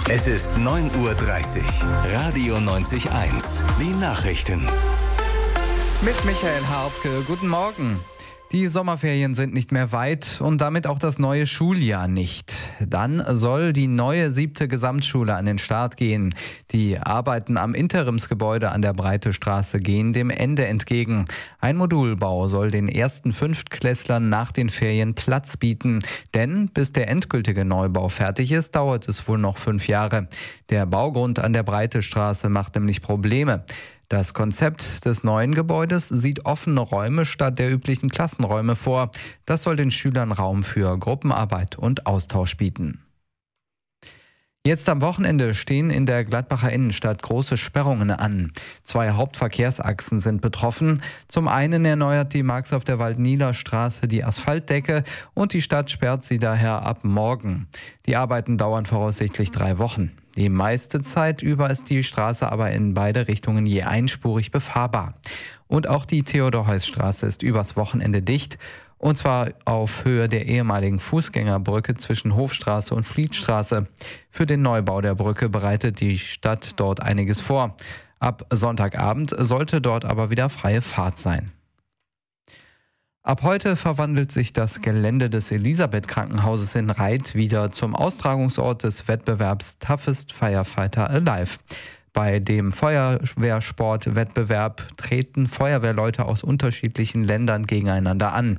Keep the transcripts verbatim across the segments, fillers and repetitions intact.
Es ist neun Uhr dreißig. Radio neunzig eins. Die Nachrichten. Mit Michael Hartke. Guten Morgen. Die Sommerferien sind nicht mehr weit und damit auch das neue Schuljahr nicht. Dann soll die neue siebte Gesamtschule an den Start gehen. Die Arbeiten am Interimsgebäude an der Breite Straße gehen dem Ende entgegen. Ein Modulbau soll den ersten Fünftklässlern nach den Ferien Platz bieten. Denn bis der endgültige Neubau fertig ist, dauert es wohl noch fünf Jahre. Der Baugrund an der Breite Straße macht nämlich Probleme. Das Konzept des neuen Gebäudes sieht offene Räume statt der üblichen Klassenräume vor. Das soll den Schülern Raum für Gruppenarbeit und Austausch bieten. Jetzt am Wochenende stehen in der Gladbacher Innenstadt große Sperrungen an. Zwei Hauptverkehrsachsen sind betroffen. Zum einen erneuert die Marx auf der Waldnieler Straße die Asphaltdecke und die Stadt sperrt sie daher ab morgen. Die Arbeiten dauern voraussichtlich drei Wochen. Die meiste Zeit über ist die Straße aber in beide Richtungen je einspurig befahrbar. Und auch die Theodor-Heuss-Straße ist übers Wochenende dicht. Und zwar auf Höhe der ehemaligen Fußgängerbrücke zwischen Hofstraße und Flietstraße. Für den Neubau der Brücke bereitet die Stadt dort einiges vor. Ab Sonntagabend sollte dort aber wieder freie Fahrt sein. Ab heute verwandelt sich das Gelände des Elisabeth-Krankenhauses in Reit wieder zum Austragungsort des Wettbewerbs Toughest Firefighter Alive. Bei dem Feuerwehrsportwettbewerb treten Feuerwehrleute aus unterschiedlichen Ländern gegeneinander an.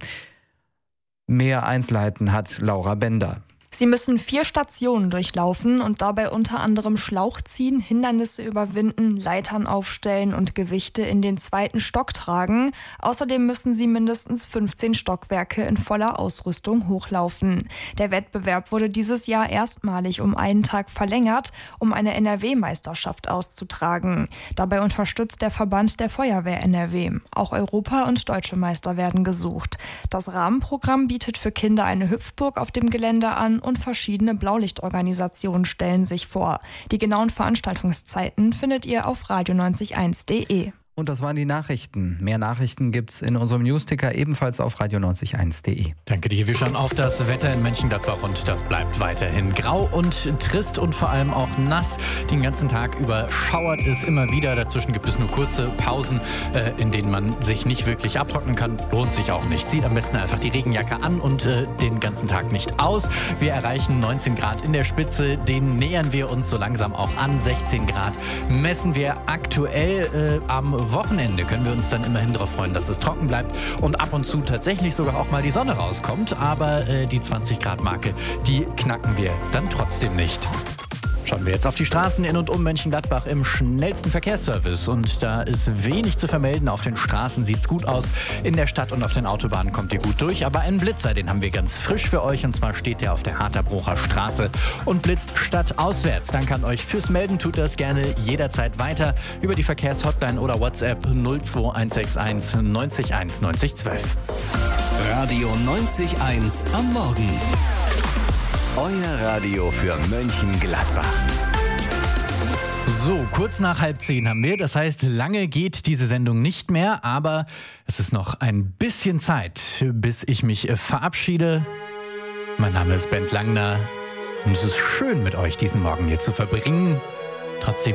Mehr Einzelheiten hat Laura Bender. Sie müssen vier Stationen durchlaufen und dabei unter anderem Schlauch ziehen, Hindernisse überwinden, Leitern aufstellen und Gewichte in den zweiten Stock tragen. Außerdem müssen sie mindestens fünfzehn Stockwerke in voller Ausrüstung hochlaufen. Der Wettbewerb wurde dieses Jahr erstmalig um einen Tag verlängert, um eine N R W-Meisterschaft auszutragen. Dabei unterstützt der Verband der Feuerwehr N R W. Auch Europa- und deutsche Meister werden gesucht. Das Rahmenprogramm bietet für Kinder eine Hüpfburg auf dem Gelände an und verschiedene Blaulichtorganisationen stellen sich vor. Die genauen Veranstaltungszeiten findet ihr auf radio neunzig eins punkt de. Und das waren die Nachrichten. Mehr Nachrichten gibt's in unserem Newsticker ebenfalls auf radio neunzig eins punkt de. Danke dir. Wir schauen auf das Wetter in Mönchengladbach und das bleibt weiterhin grau und trist und vor allem auch nass. Den ganzen Tag über schauert es immer wieder. Dazwischen gibt es nur kurze Pausen, äh, in denen man sich nicht wirklich abtrocknen kann. Lohnt sich auch nicht. Zieht am besten einfach die Regenjacke an und äh, den ganzen Tag nicht aus. Wir erreichen neunzehn Grad in der Spitze. Den nähern wir uns so langsam auch an. sechzehn Grad messen wir aktuell äh, am Wochenende. Können wir uns dann immerhin darauf freuen, dass es trocken bleibt und ab und zu tatsächlich sogar auch mal die Sonne rauskommt. Aber äh, die zwanzig Grad Marke, die knacken wir dann trotzdem nicht. Schauen wir jetzt auf die Straßen in und um Mönchengladbach im schnellsten Verkehrsservice. Und da ist wenig zu vermelden. Auf den Straßen sieht's gut aus. In der Stadt und auf den Autobahnen kommt ihr gut durch. Aber einen Blitzer, den haben wir ganz frisch für euch. Und zwar steht der auf der Harterbrucher Straße und blitzt stadtauswärts. Danke an euch fürs Melden. Tut das gerne jederzeit weiter über die Verkehrshotline oder WhatsApp null zwei eins sechs eins neunzig eins neunzig zwölf. Radio neunzig eins am Morgen. Euer Radio für Mönchengladbach. So, kurz nach halb zehn haben wir. Das heißt, lange geht diese Sendung nicht mehr, aber es ist noch ein bisschen Zeit, bis ich mich verabschiede. Mein Name ist Bent Langner und es ist schön, mit euch diesen Morgen hier zu verbringen. Trotzdem